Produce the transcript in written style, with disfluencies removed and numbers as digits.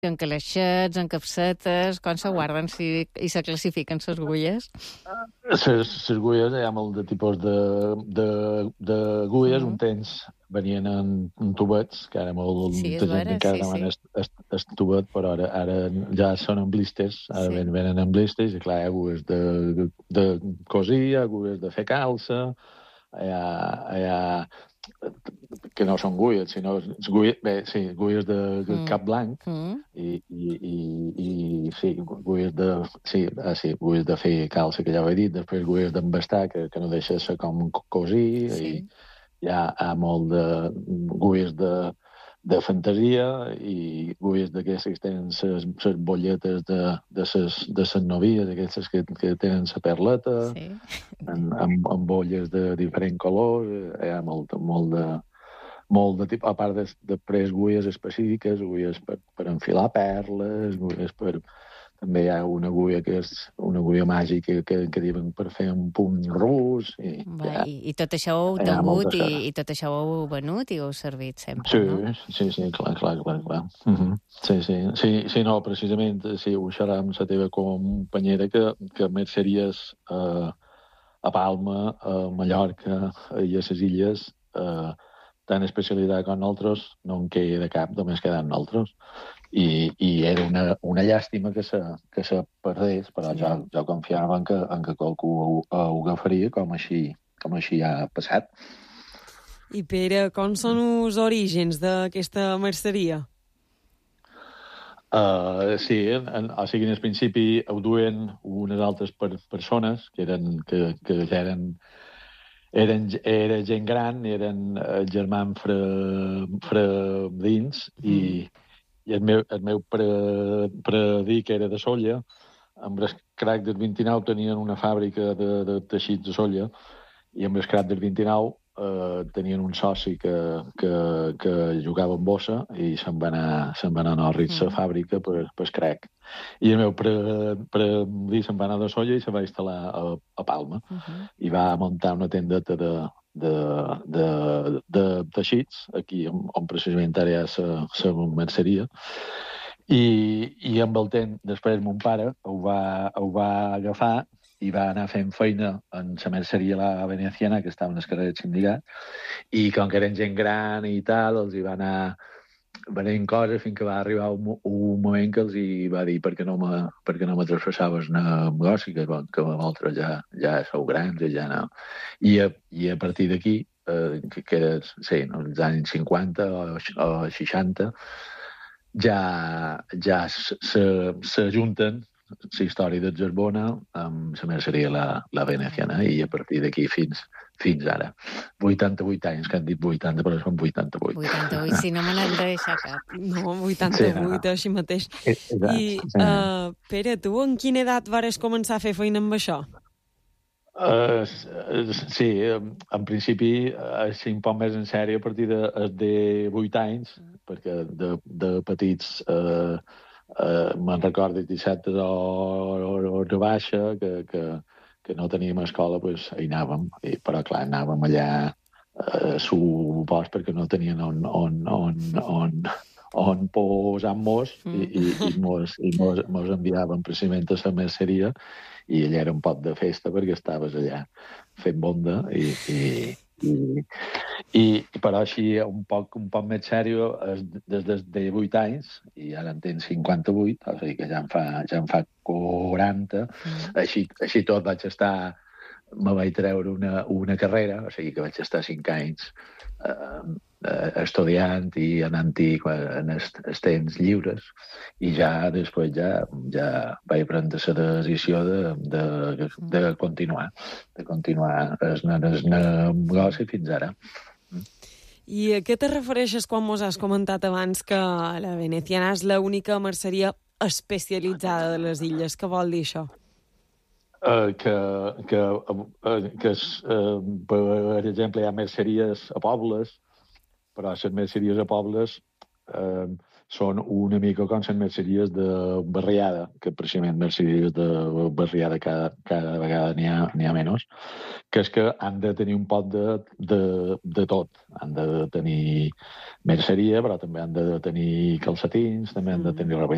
en calaixets, en capsetes, com se guarden i se classifiquen les agulles? Les agulles, hi ha molt de tipus d'agulles. Un temps venien en tubets, que ara molta gent encara demana el tubet, però ara ja són en blisters, ara venen en blisters, i clar, hi ha agulles de cosir, agulles de fer calça, hi ha que no són agulles, sinó agulles de cap blanc, i agulles de fer calça, que ja ho he dit, després agulles d'embastar, que no deixa ser com cosir, i hi ha molt d'agulles de fantasia i agulles d'aquestes que tenen les bolletes de les novies, aquestes que tenen la perleta, amb bolles de diferents colors. Hi ha molt de tipus, a part després agulles específiques, agulles per enfilar perles, agulles per... També hi ha una agulla que és una agulla màgica que diuen per fer un punt rus. I tot això ho heu tingut i tot això ho heu venut i ho heu servit sempre, no? Sí, clar. Sí, no, precisament, sí, ho xerràvem amb la teva companyera, que merceries a Palma, a Mallorca i a les illes, tan especialitat com nosaltres, no en queda cap, només queden nosaltres. I era una llàstima que se perdés, però jo confiava en que qualcú ho agafaria, com així ha passat. I Pere, com són els orígens d'aquesta merceria? Sí, o sigui, en el principi ho duen unes altres persones que ja era gent gran, eren germans fredins, i el meu predí, que era de Sóller, amb el crac del 29 tenien una fàbrica de teixits de Sóller, i amb el crac del 29 tenien un soci que jugava amb bossa i se'n va anar a Norris, la fàbrica, per crac. I el meu predí se'n va anar de Sóller i se va instal·lar a Palma, i va muntar una tendeta de teixits, aquí on precisament ara hi ha la merceria, i amb el temps, després mon pare ho va agafar i va anar fent feina en la merceria La Veneciana, que estava en el carrer de Sindicat, i com que eren gent gran i tal, els hi va anar venent coses fins que va arribar un moment que els hi va dir per què no me traspassaves el negoci, que vosaltres ja sou grans i ja no. I a partir d'aquí, que era, sí, als anys 50 o 60, ja s'ajunten la història de Zarbona amb la merceria La Veneciana, i a partir d'aquí fins ara. 88 anys, que han dit 80, però són 88. 88, si no me n'han de deixar cap. No, 88, així mateix. I, Pere, tu en quina edat vares començar a fer feina amb això? Sí, en principi, així un poc més en sèrio, a partir de 8 anys, perquè de petits... me'n recordo dissabtes hora baixa, que no teníem escola, doncs hi anàvem, però clar, anàvem allà a supost perquè no tenien on posar-nos, i mos enviaven precisament a la merceria, i allà era un pot de festa perquè estaves allà fent bonda, i però així un poc més sèrio des de 8 anys, i ara en tens 58, o sigui que ja en fa 40. Així tot me vaig treure una carrera, o sigui que vaig estar 5 anys estudiant i anant-hi en els temps lliures, i ja després ja vaig prendre la decisió de continuar el negoci fins ara. I a què te refereixes quan mos has comentat abans que La Veneciana és l'única merceria especialitzada de les illes? Què vol dir això? Per exemple, hi ha merceries a pobles, però les merceries a pobles són una mica com les merceries de barriada, que precisament merceries de barriada cada vegada n'hi ha menys, que és que han de tenir un pot de tot. Han de tenir merceria, però també han de tenir calcetins, també han de tenir roba